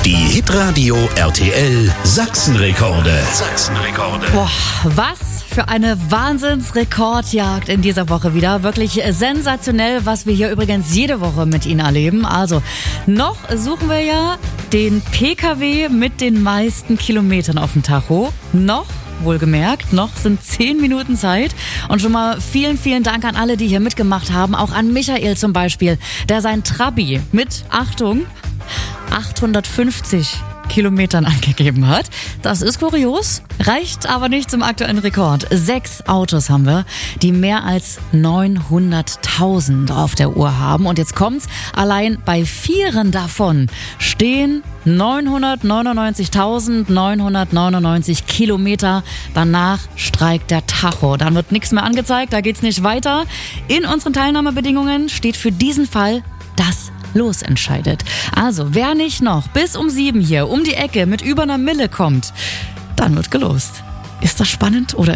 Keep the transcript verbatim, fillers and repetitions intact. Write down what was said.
Die Hitradio R T L Sachsenrekorde. Sachsenrekorde. Boah, was für eine Wahnsinnsrekordjagd in dieser Woche wieder. Wirklich sensationell, was wir hier übrigens jede Woche mit Ihnen erleben. Also, noch suchen wir ja den P K W mit den meisten Kilometern auf dem Tacho. Noch Wohlgemerkt, noch sind zehn Minuten Zeit. Und schon mal vielen, vielen Dank an alle, die hier mitgemacht haben. Auch an Michael zum Beispiel, der sein Trabi mit, Achtung, achthundertfünfzig Kilometern angegeben hat. Das ist kurios, reicht aber nicht zum aktuellen Rekord. Sechs Autos haben wir, die mehr als neunhunderttausend auf der Uhr haben. Und jetzt kommt's, allein bei vieren davon stehen neunhundertneunundneunzigtausendneunhundertneunundneunzig Kilometer. Danach streikt der Tacho. Dann wird nichts mehr angezeigt, da geht's nicht weiter. In unseren Teilnahmebedingungen steht für diesen Fall das Los entscheidet. Also, wer nicht noch bis um sieben hier um die Ecke mit über einer Mille kommt, dann wird gelost. Ist das spannend oder